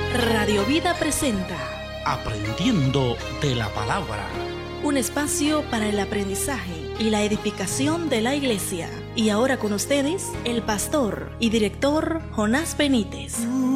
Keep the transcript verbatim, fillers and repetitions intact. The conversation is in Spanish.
Radio Vida presenta Aprendiendo de la Palabra, un espacio para el aprendizaje y la edificación de la iglesia. Y ahora con ustedes, el pastor y director Jonás Benítez.